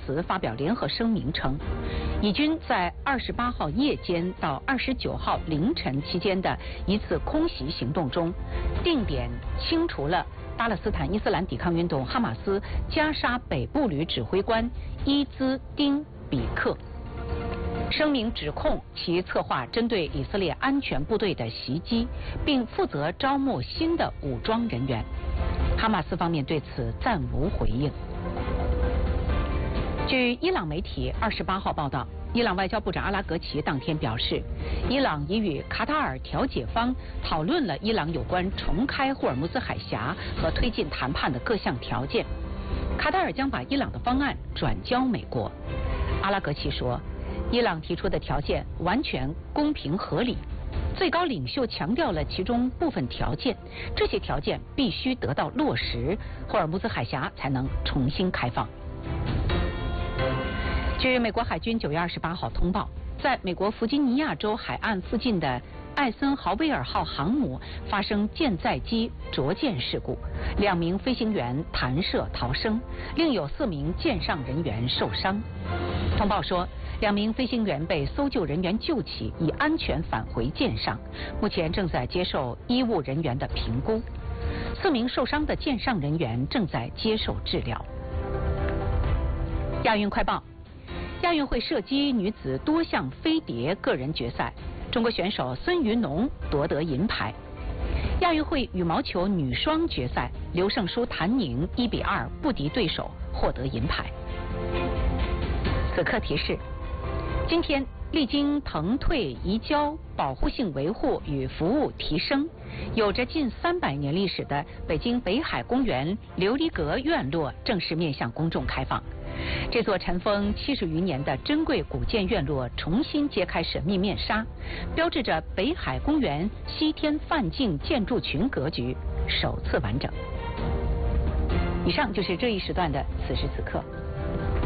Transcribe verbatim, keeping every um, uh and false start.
斯发表联合声明称，以军在二十八号夜间到二十九号凌晨期间的一次空袭行动中，定点清除了巴勒斯坦伊斯兰抵抗运动哈马斯加沙北部旅指挥官伊兹丁比克。声明指控其策划针对以色列安全部队的袭击，并负责招募新的武装人员。哈马斯方面对此暂无回应。据伊朗媒体二十八号报道，伊朗外交部长阿拉格齐当天表示，伊朗已与卡塔尔调解方讨论了伊朗有关重开霍尔木兹海峡和推进谈判的各项条件。卡塔尔将把伊朗的方案转交美国。阿拉格齐说，伊朗提出的条件完全公平合理，最高领袖强调了其中部分条件，这些条件必须得到落实，霍尔木兹海峡才能重新开放。据美国海军九月二十八号通报，在美国弗吉尼亚州海岸附近的艾森豪威尔号航母发生舰载机着舰事故，两名飞行员弹射逃生，另有四名舰上人员受伤。通报说，两名飞行员被搜救人员救起，已安全返回舰上，目前正在接受医务人员的评估。四名受伤的舰上人员正在接受治疗。亚运快报：亚运会射击女子多项飞碟个人决赛，中国选手孙于农夺得银牌。亚运会羽毛球女双决赛，刘胜书、谭宁一比二不敌对手，获得银牌。此刻提示：今天历经腾退、移交、保护性维护与服务提升，有着近三百年历史的北京北海公园琉璃阁院落正式面向公众开放。这座尘封七十余年的珍贵古建院落重新揭开神秘面纱，标志着北海公园西天梵境建筑群格局首次完整。以上就是这一时段的此时此刻。